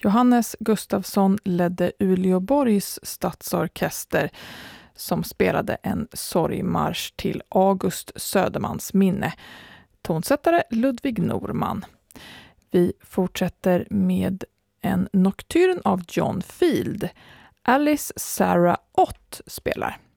Johannes Gustafsson ledde Uleåborgs stadsorkester som spelade en sorgmarsch till August Södermans minne. Tonsättare Ludvig Norman. Vi fortsätter med en nocturn av John Field. Alice Sarah Ott spelar.